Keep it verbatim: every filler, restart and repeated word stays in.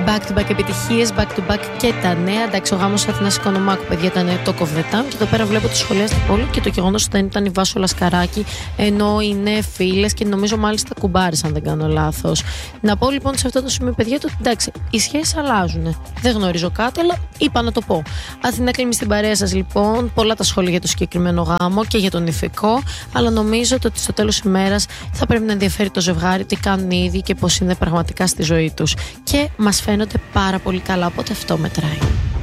Back to back επιτυχίες, back to back και τα νέα. Εντάξει, ο γάμος Αθηνάς Οικονομάκου, παιδιά, ήταν το κοβδετάμ. Και εδώ πέρα βλέπω τη σχολεία στην πόλη και το γεγονός ότι δεν ήταν η Βάσο Λασκαράκη, ενώ είναι φίλες και νομίζω μάλιστα κουμπάρες, αν δεν κάνω λάθος. Να πω λοιπόν σε αυτό το σημείο, παιδιά, ότι εντάξει, οι σχέσεις αλλάζουν. Δεν γνωρίζω κάτι, αλλά είπα να το πω. Αθηνά κλείνει στην παρέα σας λοιπόν. Πολλά τα σχόλια για το συγκεκριμένο γάμο και για τον ηφικό, αλλά νομίζω ότι στο τέλος της ημέρας θα πρέπει να ενδιαφέρει το ζευγάρι τι κάνουν οι ίδιοι και πώς είναι πραγματικά στη ζωή τους. Και μας φαίνονται πάρα πολύ καλά, οπότε αυτό μετράει.